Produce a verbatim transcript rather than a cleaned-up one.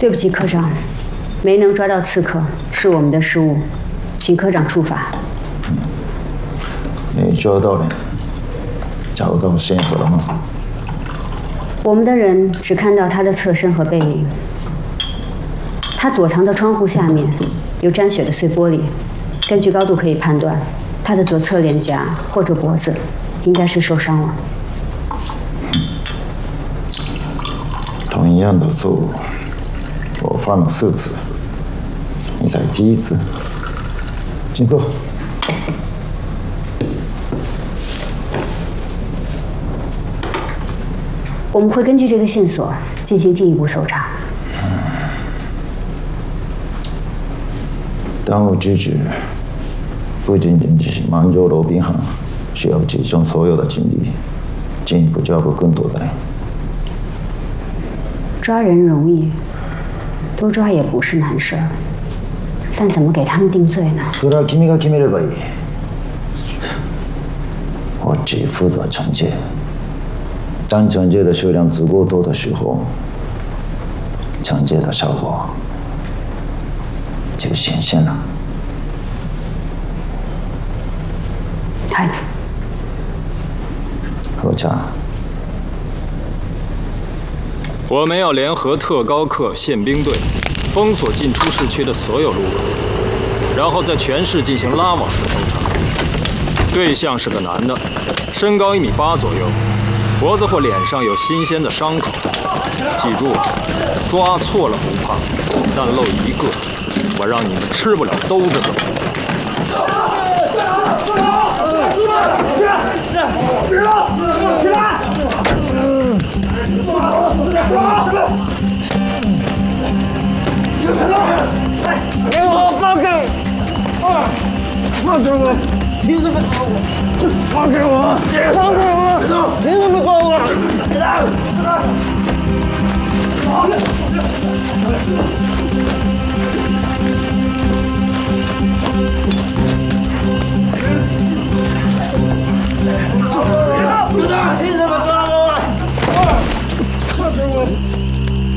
对不起，科长，没能抓到刺客是我们的失误，请科长处罚。 没抓到人，找到线索了吗？ 我们的人只看到他的侧身和背影。他躲藏的窗户下面有沾血的碎玻璃，根据高度可以判断，他的左侧脸颊或者脖子应该是受伤了。 同一样的错误，我犯了四次，你才第一次。请坐。 我们会根据这个线索进行进一步搜查。 当务之急，不仅仅是满洲罗宾汉，需要集中所有的精力，进一步抓捕更多的人。 抓人容易，多抓也不是难事儿，但怎么给他们定罪呢？ それは君が決めればいい。我只负责惩戒。当惩戒的数量足够多的时候，惩戒的效果就显现了。 はい。 喝茶。 我们要联合特高课宪兵队，封锁进出市区的所有路口，然后在全市进行拉网式搜查。对象是个男的，身高一米八左右，脖子或脸上有新鲜的伤口。记住，抓错了不怕，但漏一个，我让你们吃不了兜着走。 起来！给我放开！放开我！你怎么抓我？放开我！放开我！你怎么抓我？